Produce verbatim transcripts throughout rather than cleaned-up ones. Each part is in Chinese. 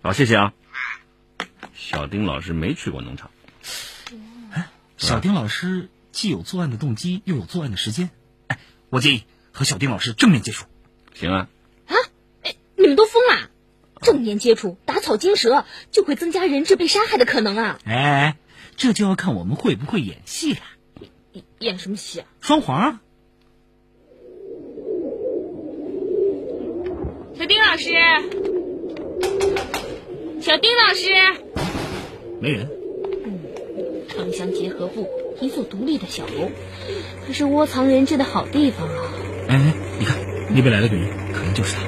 好，谢谢啊。小丁老师没去过农场。 哎，小丁老师既有作案的动机，又有作案的时间。哎，我建议和小丁老师正面接触。 行啊。 啊？哎，你们都疯了！正面接触，打草惊蛇，就会增加人质被杀害的可能啊！ 哎，这就要看我们会不会演戏了。 演什么戏啊？ 双簧啊！ 小丁老师，小丁老师， 没人。 嗯，城乡结合部，一座独立的小楼，可是窝藏人质的好地方啊！ 哎哎，你看那边来了个人，可能就是他。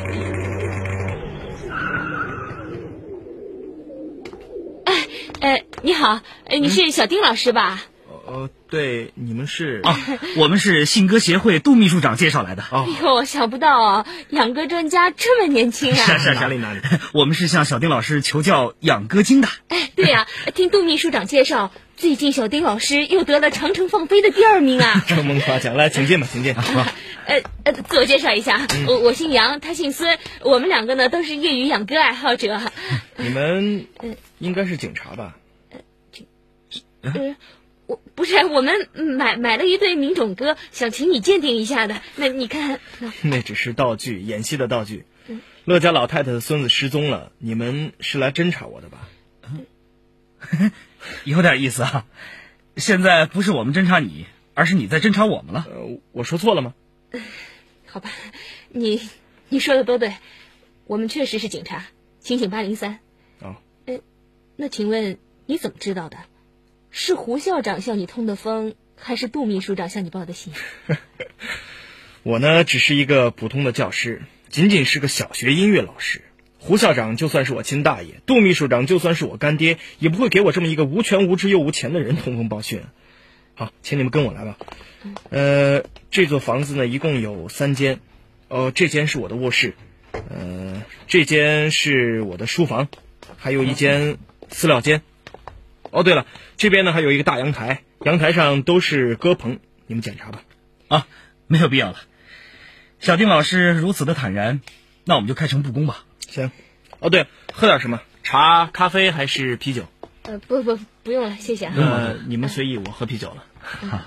哎哎，你好，你是小丁老师吧？ 呃，对，你们是啊，我们是信鸽协会杜秘书长介绍来的。 哎呦，想不到啊，养鸽专家这么年轻啊！ 是是哪里哪里？ 我们是向小丁老师求教养鸽经的。 哎，对呀、啊，听杜秘书长介绍，最近小丁老师又得了长城放飞的第二名啊！ 承蒙夸奖，来，请进吧，请进。 啊、呃呃，自我介绍一下，嗯、我我姓杨，他姓孙，我们两个呢都是业余养鸽爱好者。 你们应该是警察吧？ 呃，警，呃。我不是，我们买买了一对名种鸽，想请你鉴定一下的。那你看，那, 那只是道具，演戏的道具。嗯、乐家老太太的孙子失踪了，你们是来侦查我的吧？ 嗯、有点意思啊。现在不是我们侦查你，而是你在侦查我们了。 呃，我说错了吗？ 好吧，你你说的都对，我们确实是警察，刑警八零三。 哦。 呃，那请问你怎么知道的？是胡校长向你通的风，还是杜秘书长向你报的信？ 我呢，只是一个普通的教师，仅仅是个小学音乐老师。胡校长就算是我亲大爷，杜秘书长就算是我干爹，也不会给我这么一个无权无职又无钱的人通风报信。好，请你们跟我来吧。呃，这座房子呢，一共有三间。哦，这间是我的卧室，呃，这间是我的书房，还有一间饲料间。哦，对了，这边呢还有一个大阳台，阳台上都是鸽棚，你们检查吧。 啊，没有必要了。小丁老师如此的坦然，那我们就开诚布公吧。 行。哦，对，喝点什么？茶、咖啡还是啤酒？ 呃，不不，不用了，谢谢啊。 呃，你们随意，我喝啤酒了。 好。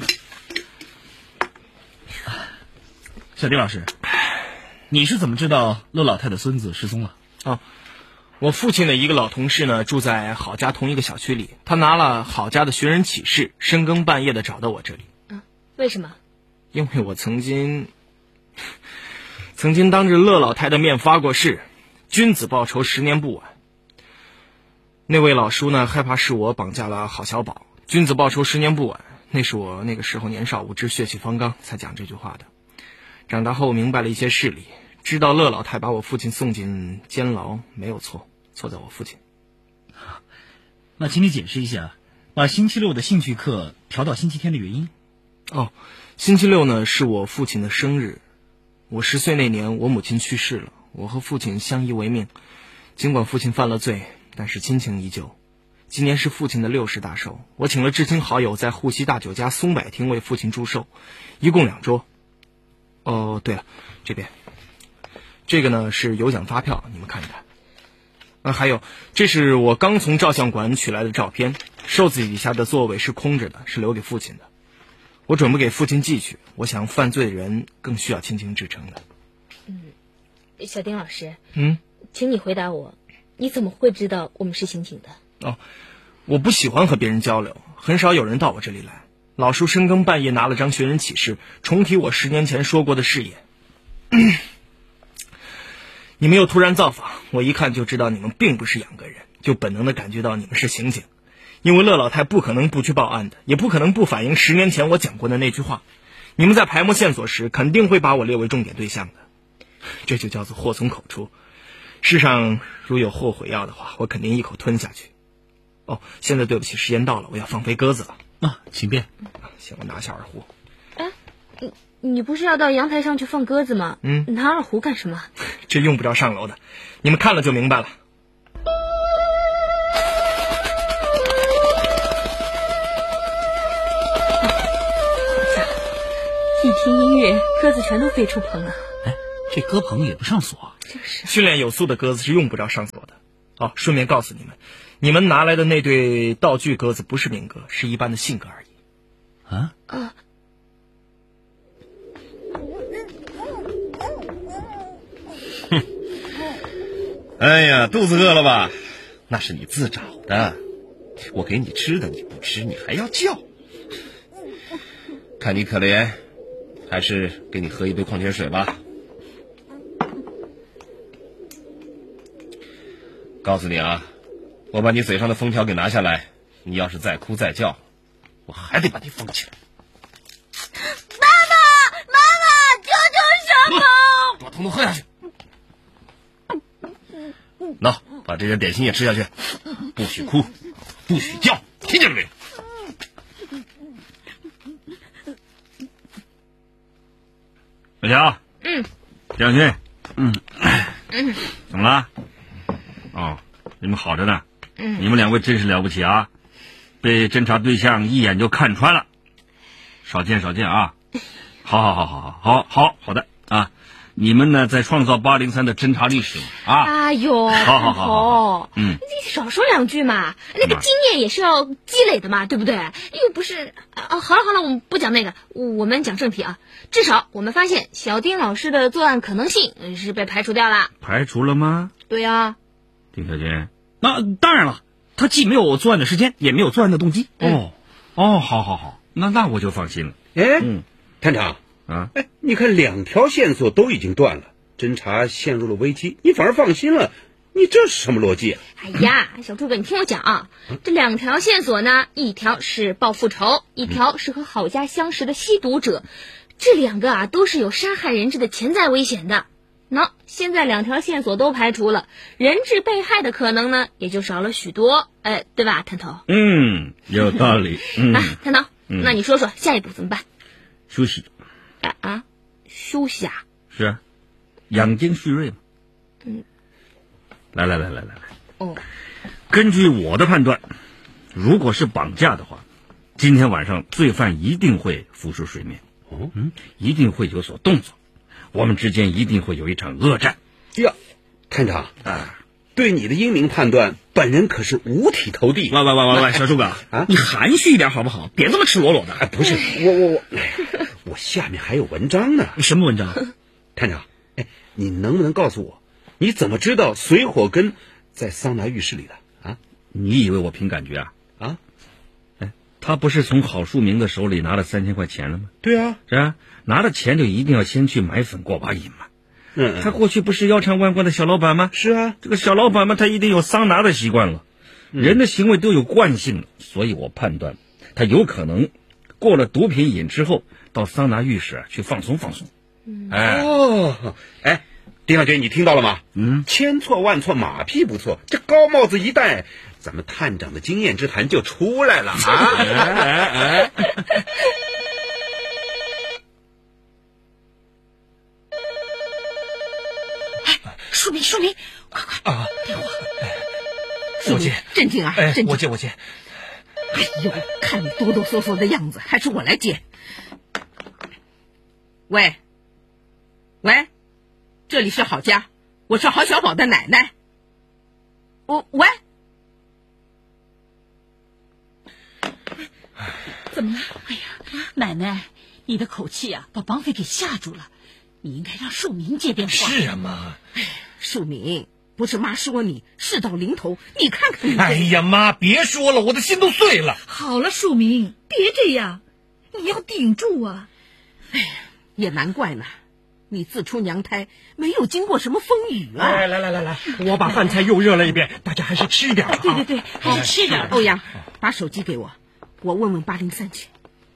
小丁老师，你是怎么知道乐老太的孙子失踪了？ 哦。我父亲的一个老同事呢，住在郝家同一个小区里。他拿了郝家的寻人启事，深更半夜的找到我这里。 啊，为什么？ 因为我曾经，曾经当着乐老太的面发过誓，君子报仇，十年不晚。那位老叔呢，害怕是我绑架了郝小宝，君子报仇，十年不晚。那是我那个时候年少无知，血气方刚，才讲这句话的。长大后明白了一些事理，知道乐老太把我父亲送进监牢没有错。错在我父亲。 那请你解释一下，把星期六的兴趣课调到星期天的原因。 哦，星期六呢是我父亲的生日。我十岁那年，我母亲去世了，我和父亲相依为命。尽管父亲犯了罪，但是亲情依旧。今年是父亲的六十大寿，我请了至亲好友在沪西大酒家松柏厅为父亲祝寿，一共两桌。哦，对了，这边，这个呢是有奖发票，你们看一看。啊，还有，这是我刚从照相馆取来的照片，寿字底下的座位是空着的，是留给父亲的。我准备给父亲寄去，我想犯罪的人更需要亲情支撑的。 嗯，小丁老师， 嗯， 请你回答我，你怎么会知道我们是刑警的？ 哦，我不喜欢和别人交流，很少有人到我这里来。老叔深更半夜拿了张寻人启事，重提我十年前说过的誓言。嗯，你们又突然造访，我一看就知道你们并不是养鸽人，就本能的感觉到你们是刑警。因为乐老太不可能不去报案的，也不可能不反映十年前我讲过的那句话。你们在排摸线索时，肯定会把我列为重点对象的。这就叫做祸从口出。世上如有后悔药的话，我肯定一口吞下去。哦，现在对不起，时间到了，我要放飞鸽子了。 啊，请便。 行，我拿下二胡。 哎，你你不是要到阳台上去放鸽子吗？ 嗯， 拿二胡干什么？ 这用不着上楼的，你们看了就明白了。 一听音乐，鸽子全都飞出棚了。 哎，这鸽棚也不上锁。 就是。 训练有素的鸽子是用不着上锁的。 哦，顺便告诉你们，你们拿来的那对道具鸽子不是民鸽，是一般的信鸽而已。 啊？ 啊。 哼。哎呀，肚子饿了吧？那是你自找的。我给你吃的你不吃，你还要叫。看你可怜，还是给你喝一杯矿泉水吧。告诉你啊，我把你嘴上的封条给拿下来，你要是再哭再叫，我还得把你封起来。 妈妈，妈妈，求求什么？ 把统统喝下去。喏，把这点点心也吃下去，不许哭，不许叫，听见了没有？ 小乔， 嗯， 蒋勋， 嗯嗯， 怎么了？哦，你们好着呢。 嗯， 你们两位真是了不起啊，被侦查对象一眼就看穿了。少见少见啊！好好好好好好好好的啊！你们呢，在创造八零三的侦查历史啊！ 哎呦， 好好好好，嗯， 你少说两句嘛，那个经验也是要积累的嘛，对不对？又不是啊，好了好了，我们不讲那个，我们讲正题啊。至少我们发现小丁老师的作案可能性是被排除掉了。 排除了吗？ 对啊。 丁小军，那当然了，他既没有作案的时间，也没有作案的动机。 嗯、 哦，哦，好好好，那那我就放心了。 哎， 嗯， 探长啊， 哎，你看两条线索都已经断了，侦查陷入了危机，你反而放心了，你这是什么逻辑啊？ 哎呀，小诸葛，你听我讲啊，这两条线索呢，一条是报复仇，一条是和郝家相识的吸毒者，这两个啊都是有杀害人质的潜在危险的。喏，现在两条线索都排除了，人质被害的可能呢也就少了许多，哎，对吧，探头？ 嗯，有道理。嗯， 啊，探头，嗯、那你说说下一步怎么办？ 休息。 啊啊，休息啊？ 是啊，养精蓄锐嘛。 嗯。 来来来来来来。 哦。 根据我的判断，如果是绑架的话，今天晚上罪犯一定会浮出水面。 哦。 嗯，一定会有所动作。我们之间一定会有一场恶战。 呀，探长啊，对你的英明判断，本人可是五体投地。 喂喂喂喂喂，小诸葛啊，你含蓄一点好不好？别这么赤裸裸的。 哎，不是，我我我，我下面还有文章呢。 什么文章？ 探长，哎，你能不能告诉我，你怎么知道水火根在桑拿浴室里的啊？ 你以为我凭感觉啊？ 啊？ 哎，他不是从郝树明的手里拿了三千块钱了吗？ 对啊， 是啊。拿了钱就一定要先去买粉过把瘾嘛。 嗯， 他过去不是腰缠万贯的小老板吗？ 是啊， 这个小老板嘛，他一定有桑拿的习惯了。嗯、人的行为都有惯性的，所以我判断他有可能过了毒品瘾之后，到桑拿浴室、啊、去放松放松。 嗯、 哎哦，哎，丁小军，你听到了吗？ 嗯， 千错万错，马屁不错，这高帽子一戴，咱们探长的经验之谈就出来了啊！哎哎哎树明，树明，快快啊！ 电话， 我接， 镇静啊， 哎， 镇静， 我接，我接。 哎呦，看你哆哆嗦嗦的样子，还是我来接。喂，喂，这里是郝家，我是郝小宝的奶奶。我喂，怎么了？哎呀，奶奶，你的口气啊，把绑匪给吓住了。你应该让树明接电话。 是啊，妈。 哎，树明，不是妈说你事到临头，你看看你。 哎呀，妈，别说了，我的心都碎了。 好了，树明，别这样，你要顶住啊！ 哎呀，也难怪呢，你自出娘胎没有经过什么风雨啊！ 来来来来来，我把饭菜又热了一遍，大家还是吃一点吧。 对对对，还是吃点。欧阳，把手机给我，我问问八零三去。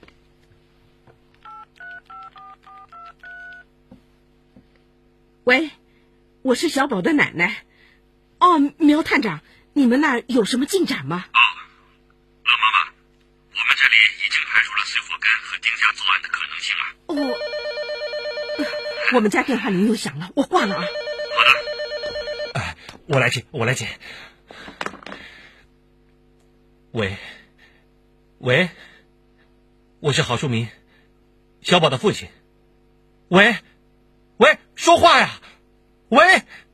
喂，我是小宝的奶奶。哦，苗探长，你们那儿有什么进展吗？ 哦，老妈妈，我们这里已经排除了水火根和丁家作案的可能性了。 哦，我们家电话铃又响了，我挂了啊。 好的。 哎，我来接，我来接。喂，喂，我是郝树明，小宝的父亲。喂。喂，说话呀！喂。